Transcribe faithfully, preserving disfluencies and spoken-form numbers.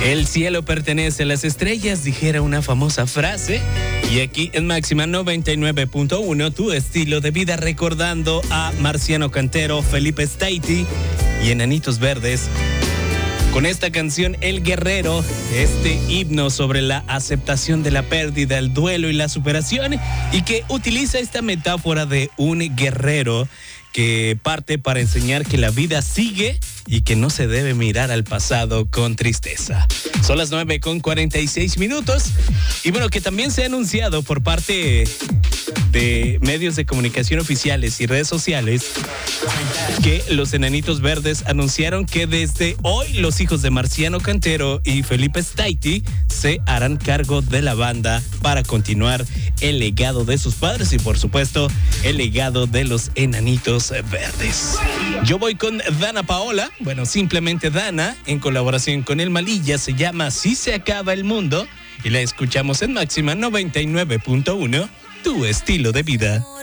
El cielo pertenece a las estrellas, dijera una famosa frase. Y aquí en Máxima noventa y nueve punto uno, tu estilo de vida, recordando a Marciano Cantero, Felipe Staitti y Enanitos Verdes. Con esta canción, El Guerrero, este himno sobre la aceptación de la pérdida, el duelo y la superación, y que utiliza esta metáfora de un guerrero que parte para enseñar que la vida sigue y que no se debe mirar al pasado con tristeza. Son las nueve con cuarenta y seis minutos. Y bueno, que también se ha anunciado por parte de medios de comunicación oficiales y redes sociales que los Enanitos Verdes anunciaron que desde hoy los hijos de Marciano Cantero y Felipe Staitti se harán cargo de la banda para continuar el legado de sus padres y, por supuesto, el legado de los Enanitos Verdes. Yo voy con Dana Paola, bueno, simplemente Dana, en colaboración con El Malilla, se llama Si se acaba el mundo, y la escuchamos en Máxima noventa y nueve punto uno, tu estilo de vida.